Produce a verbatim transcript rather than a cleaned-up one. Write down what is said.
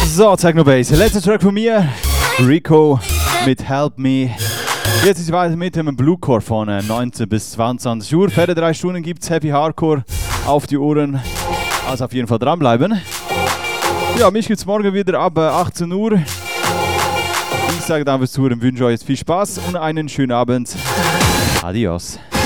So, Techno Bass. Letzter Track von mir. Rico mit Help Me. Jetzt ist es weiter mit dem Bluecore von neunzehn bis zweiundzwanzig Uhr. Für drei Stunden gibt es Happy Hardcore auf die Ohren. Also auf jeden Fall dranbleiben. Ja, mich gibt es morgen wieder ab achtzehn Uhr. Ich sage dann fürs Zuhören, wünsche euch jetzt viel Spaß und einen schönen Abend. Adios.